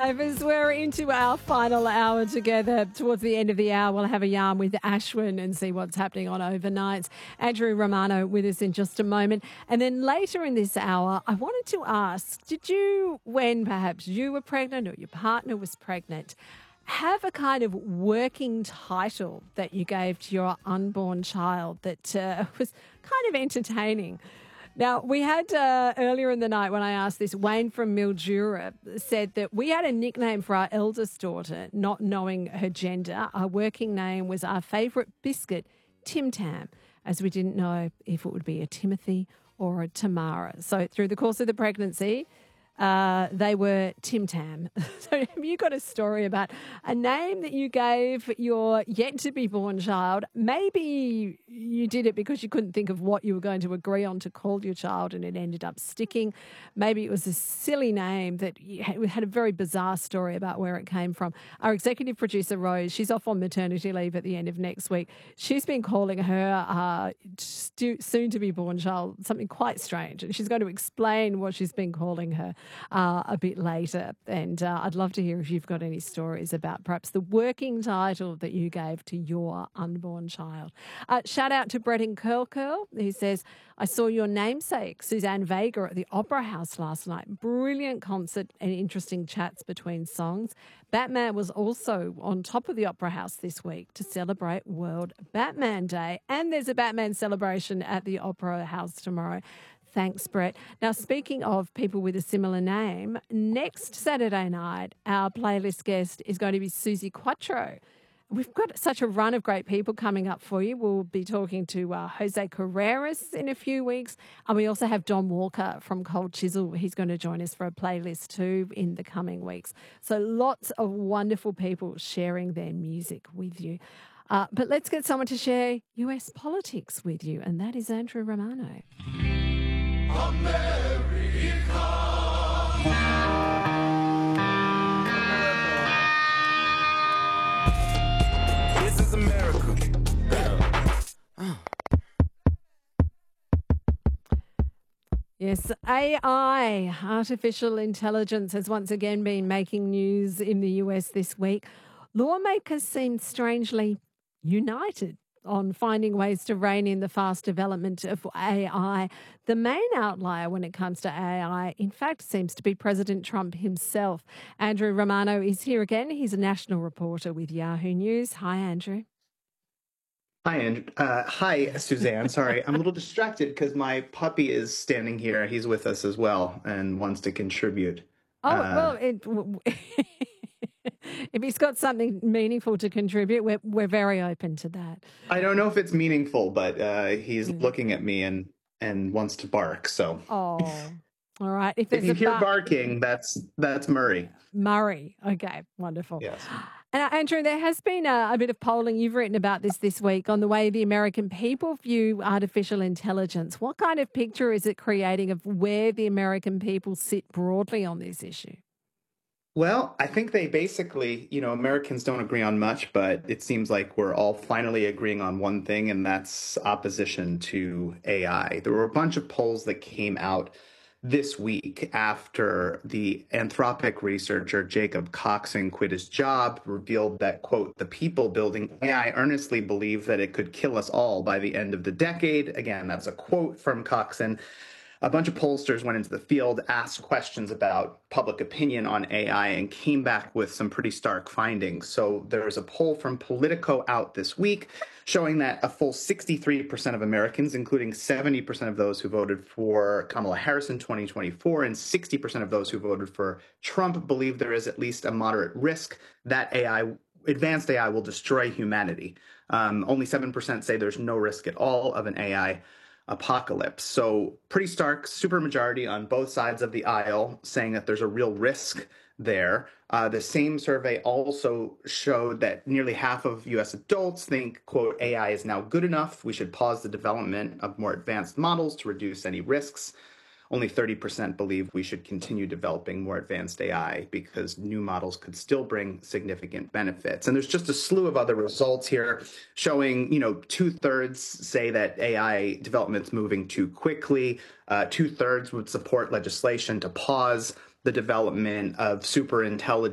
5 as we're into our final hour together. Towards the end of the hour, we'll have a yarn with Ashwin and see what's happening on overnights. Andrew Romano with us in just a moment. And then later in this hour, I wanted to ask, did you, when perhaps you were pregnant or your partner was pregnant, have a kind of working title that you gave to your unborn child that was kind of entertaining? Now, we had earlier in the night when I asked this, Wayne from Mildura said that we had a nickname for our eldest daughter, not knowing her gender. Our working name was our favourite biscuit, Tim Tam, as we didn't know if it would be a Timothy or a Tamara. So through the course of the pregnancy, they were Tim Tam. So have you got a story about a name that you gave your yet-to-be-born child? Maybe you did it because you couldn't think of what you were going to agree on to call your child and it ended up sticking. Maybe it was a silly name that had a very bizarre story about where it came from. Our executive producer, Rose, she's off on maternity leave at the end of next week. She's been calling her soon-to-be-born child something quite strange, and she's going to explain what she's been calling her a bit later. And I'd love to hear if you've got any stories about perhaps the working title that you gave to your unborn child. Shout out to Brett in Curl. He says, I saw your namesake, Suzanne Vega, at the Opera House last night. Brilliant concert and interesting chats between songs. Batman was also on top of the Opera House this week to celebrate World Batman Day. And there's a Batman celebration at the Opera House tomorrow. Thanks, Brett. Now, speaking of people with a similar name, next Saturday night, our playlist guest is going to be Suzi Quatro. We've got such a run of great people coming up for you. We'll be talking to Jose Carreras in a few weeks. And we also have Don Walker from Cold Chisel. He's going to join us for a playlist too in the coming weeks. So lots of wonderful people sharing their music with you. But let's get someone to share US politics with you, and that is Andrew Romano. This is America. Yes, AI, artificial intelligence, has once again been making news in the US this week. Lawmakers seem strangely united on finding ways to rein in the fast development of AI. The main outlier when it comes to AI, in fact, seems to be President Trump himself. Andrew Romano is here again. He's a national reporter with Yahoo News. Hi, Andrew. Hi, Andrew. Hi, Suzanne. Sorry, I'm a little distracted because my puppy is standing here. He's with us as well and wants to contribute. If he's got something meaningful to contribute, we're very open to that. I don't know if it's meaningful, but he's looking at me and wants to bark. So, all right. If you hear barking, that's Murray. Murray. Okay, wonderful. Yes. Andrew, there has been a bit of polling. You've written about this week on the way the American people view artificial intelligence. What kind of picture is it creating of where the American people sit broadly on this issue? Well, I think they basically, Americans don't agree on much, but it seems like we're all finally agreeing on one thing, and that's opposition to AI. There were a bunch of polls that came out this week after the Anthropic researcher Jacob Coxon quit his job, revealed that, quote, the people building AI earnestly believe that it could kill us all by the end of the decade. Again, that's a quote from Coxon. A bunch of pollsters went into the field, asked questions about public opinion on AI, and came back with some pretty stark findings. So there's a poll from Politico out this week showing that a full 63% of Americans, including 70% of those who voted for Kamala Harris in 2024 and 60% of those who voted for Trump, believe there is at least a moderate risk that advanced AI will destroy humanity. Only 7% say there's no risk at all of an AI apocalypse. So pretty stark supermajority on both sides of the aisle saying that there's a real risk there. The same survey also showed that nearly half of U.S. adults think, quote, AI is now good enough. We should pause the development of more advanced models to reduce any risks. Only 30% believe we should continue developing more advanced AI because new models could still bring significant benefits. And there's just a slew of other results here showing, 2/3 say that AI development's moving too quickly. 2/3 would support legislation to pause the development of super intelligent